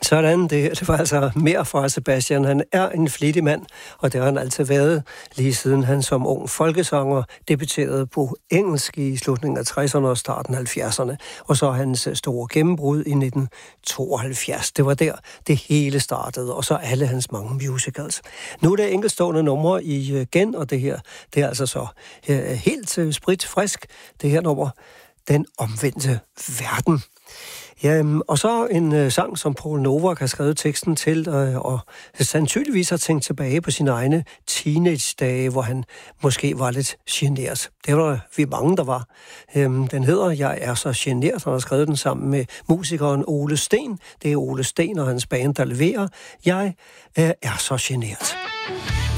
Sådan, det var altså mere fra Sebastian. Han er en flittig mand, og det har han altid været, lige siden han som ung folkesanger debuterede på engelsk i slutningen af 60'erne og starten af 70'erne. Og så hans store gennembrud i 1972. Det var der, det hele startede, og så alle hans mange musicals. Nu er det enkeltstående numre igen, og det her, det er altså så helt spritfrisk, det her nummer, Den omvendte verden. Ja, og så en sang, som Poul Novak har skrevet teksten til, og sandsynligvis har tænkt tilbage på sine egne teenage-dage, hvor han måske var lidt genert. Det var vi mange, der var. Den hedder Jeg er så genert, og han har skrevet den sammen med musikeren Ole Sten. Det er Ole Sten og hans band, der leverer Jeg er så genert.